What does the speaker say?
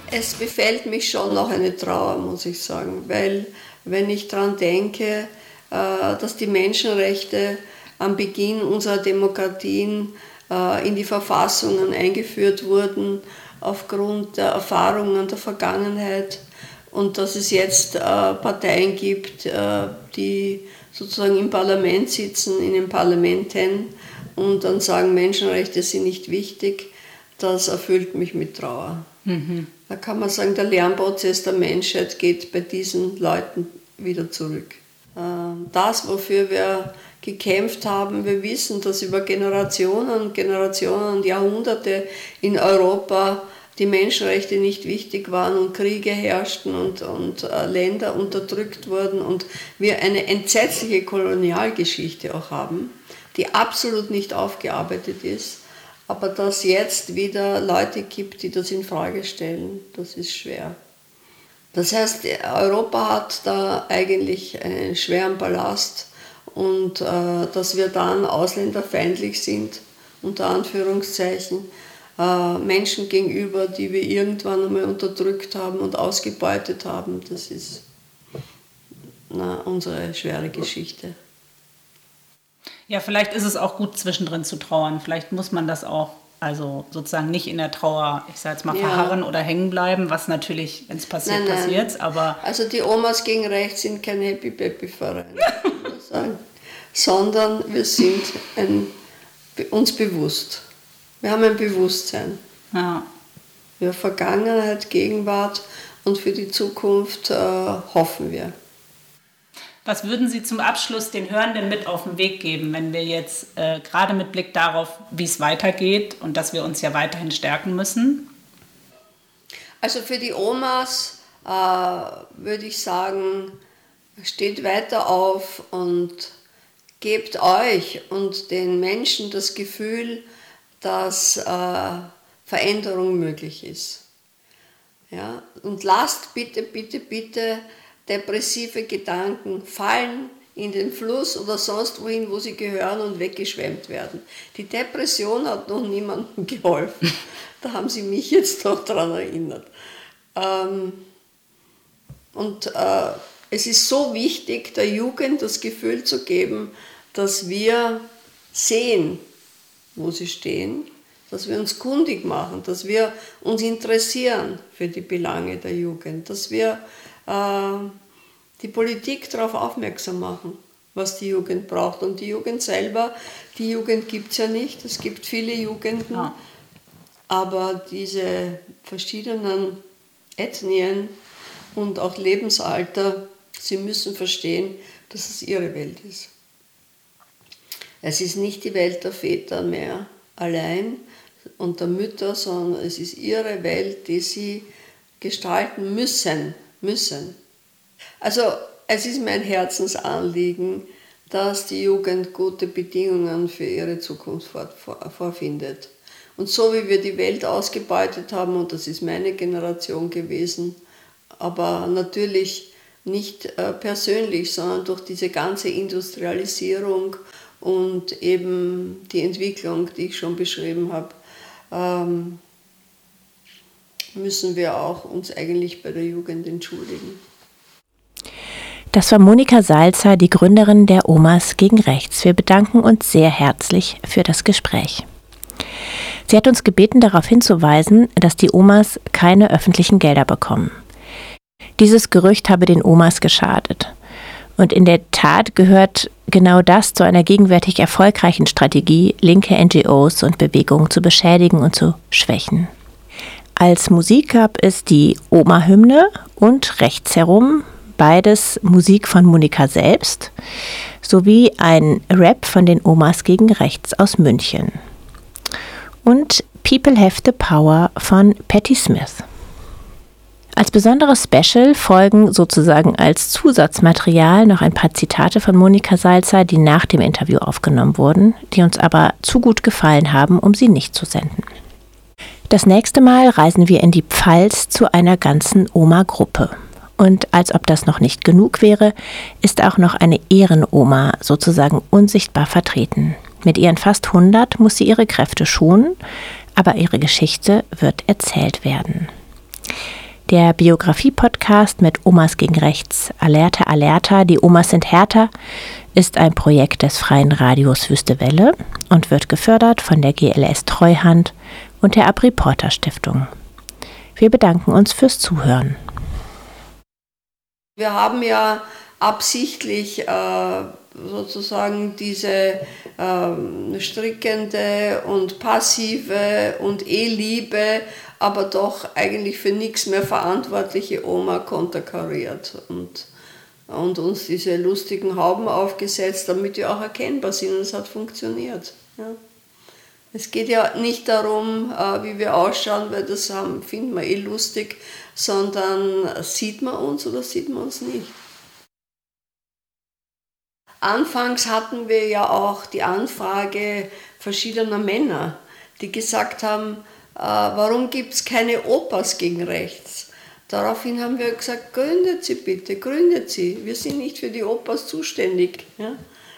Es befällt mich schon noch eine Trauer, muss ich sagen, weil wenn ich daran denke, dass die Menschenrechte am Beginn unserer Demokratien in die Verfassungen eingeführt wurden aufgrund der Erfahrungen der Vergangenheit und dass es jetzt Parteien gibt, die sozusagen im Parlament sitzen, in den Parlamenten und dann sagen, Menschenrechte sind nicht wichtig, das erfüllt mich mit Trauer. Mhm. Da kann man sagen, der Lernprozess der Menschheit geht bei diesen Leuten wieder zurück. Das, wofür wir gekämpft haben, wir wissen, dass über Generationen und Jahrhunderte in Europa die Menschenrechte nicht wichtig waren und Kriege herrschten und Länder unterdrückt wurden und wir eine entsetzliche Kolonialgeschichte auch haben, die absolut nicht aufgearbeitet ist, aber dass jetzt wieder Leute gibt, die das in Frage stellen, das ist schwer. Das heißt, Europa hat da eigentlich einen schweren Ballast und dass wir dann ausländerfeindlich sind, unter Anführungszeichen, Menschen gegenüber, die wir irgendwann einmal unterdrückt haben und ausgebeutet haben, das ist unsere schwere Geschichte. Ja, vielleicht ist es auch gut, zwischendrin zu trauern. Vielleicht muss man das auch, also sozusagen nicht in der Trauer, ich sage jetzt mal, verharren oder hängen bleiben, was natürlich, wenn es passiert, passiert. Aber also die Omas gegen Rechts sind kein Happy-Baby-Verein, sondern wir sind uns bewusst. Wir haben ein Bewusstsein. Ja. Für Vergangenheit, Gegenwart und für die Zukunft hoffen wir. Was würden Sie zum Abschluss den Hörenden mit auf den Weg geben, wenn wir jetzt gerade mit Blick darauf, wie es weitergeht und dass wir uns ja weiterhin stärken müssen? Also für die Omas würde ich sagen, steht weiter auf und gebt euch und den Menschen das Gefühl, dass Veränderung möglich ist. Ja? Und lasst bitte, bitte, bitte depressive Gedanken fallen in den Fluss oder sonst wohin, wo sie gehören und weggeschwemmt werden. Die Depression hat noch niemandem geholfen. Da haben Sie mich jetzt doch daran erinnert. Es ist so wichtig, der Jugend das Gefühl zu geben, dass wir sehen, wo sie stehen, dass wir uns kundig machen, dass wir uns interessieren für die Belange der Jugend, dass wir die Politik darauf aufmerksam machen, was die Jugend braucht. Und die Jugend selber, die Jugend gibt es ja nicht, es gibt viele Jugenden, aber diese verschiedenen Ethnien und auch Lebensalter, sie müssen verstehen, dass es ihre Welt ist. Es ist nicht die Welt der Väter mehr allein und der Mütter, sondern es ist ihre Welt, die sie gestalten müssen. Also es ist mein Herzensanliegen, dass die Jugend gute Bedingungen für ihre Zukunft vorfindet. Und so wie wir die Welt ausgebeutet haben, und das ist meine Generation gewesen, aber natürlich nicht persönlich, sondern durch diese ganze Industrialisierung und eben die Entwicklung, die ich schon beschrieben habe, müssen wir auch uns eigentlich bei der Jugend entschuldigen. Das war Monika Salzer, die Gründerin der Omas gegen Rechts. Wir bedanken uns sehr herzlich für das Gespräch. Sie hat uns gebeten, darauf hinzuweisen, dass die Omas keine öffentlichen Gelder bekommen. Dieses Gerücht habe den Omas geschadet. Und in der Tat gehört genau das zu einer gegenwärtig erfolgreichen Strategie, linke NGOs und Bewegungen zu beschädigen und zu schwächen. Als Musik gab es die Oma-Hymne und rechts herum beides Musik von Monika selbst, sowie ein Rap von den Omas gegen Rechts aus München. Und People Have the Power von Patti Smith. Als besonderes Special folgen sozusagen als Zusatzmaterial noch ein paar Zitate von Monika Salzer, die nach dem Interview aufgenommen wurden, die uns aber zu gut gefallen haben, um sie nicht zu senden. Das nächste Mal reisen wir in die Pfalz zu einer ganzen Oma-Gruppe. Und als ob das noch nicht genug wäre, ist auch noch eine Ehrenoma sozusagen unsichtbar vertreten. Mit ihren fast 100 muss sie ihre Kräfte schonen, aber ihre Geschichte wird erzählt werden. Der Biografie-Podcast mit Omas gegen Rechts, Alerta, Alerta, die Omas sind härter, ist ein Projekt des Freien Radios Wüste Welle und wird gefördert von der GLS Treuhand und der AbReporter Stiftung. Wir bedanken uns fürs Zuhören. Wir haben ja absichtlich sozusagen diese strickende und passive und liebe, aber doch eigentlich für nichts mehr verantwortliche Oma konterkariert und uns diese lustigen Hauben aufgesetzt, damit wir auch erkennbar sind, und es hat funktioniert. Ja. Es geht ja nicht darum, wie wir ausschauen, weil das finden wir lustig, sondern sieht man uns oder sieht man uns nicht. Anfangs hatten wir ja auch die Anfrage verschiedener Männer, die gesagt haben, warum gibt es keine Opas gegen Rechts? Daraufhin haben wir gesagt, gründet sie bitte, gründet sie. Wir sind nicht für die Opas zuständig. Ja?